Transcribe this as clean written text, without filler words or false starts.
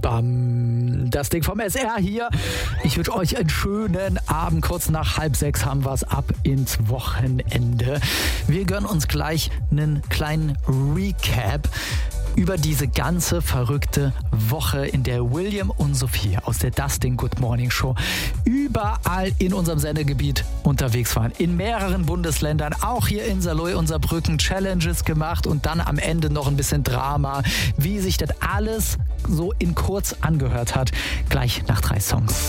bam. Das Ding vom SR hier. Ich wünsche euch einen schönen Abend. Kurz nach 5:30 haben wir es ab ins Wochenende. Wir gönnen uns gleich einen kleinen Recap über diese ganze verrückte Woche, in der William und Sophie aus der Dustin Good Morning Show überall in unserem Sendegebiet unterwegs waren. In mehreren Bundesländern, auch hier in Saarlouis und Saarbrücken, Challenges gemacht und dann am Ende noch ein bisschen Drama. Wie sich das alles so in kurz angehört hat, gleich nach 3 Songs.